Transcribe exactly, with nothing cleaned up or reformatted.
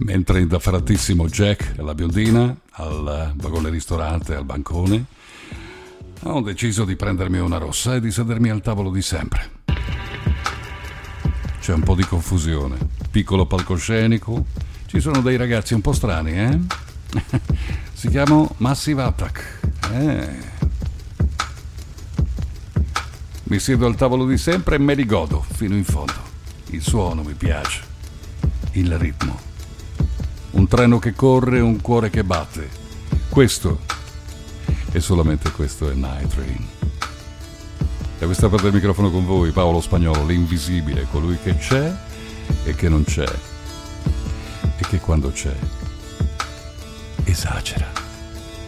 Mentre indaffaratissimo Jack e la biondina al vagone ristorante al bancone, ho deciso di prendermi una rossa e di sedermi al tavolo di sempre. C'è un po' di confusione, piccolo palcoscenico, ci sono dei ragazzi un po' strani, eh? Si chiamano Massive Attack, eh? Mi siedo al tavolo di sempre e me li godo fino in fondo. Il suono mi piace, il ritmo. Un treno che corre, un cuore che batte. Questo, e solamente questo, è Night Train. Da questa parte del microfono con voi, Paolo Spagnolo, l'invisibile, colui che c'è e che non c'è, e che quando c'è esagera.